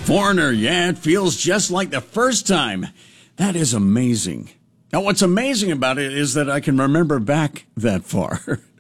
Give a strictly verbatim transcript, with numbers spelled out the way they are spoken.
Foreigner, yeah, it feels just like the first time. That is amazing. Now, what's amazing about it is that I can remember back that far.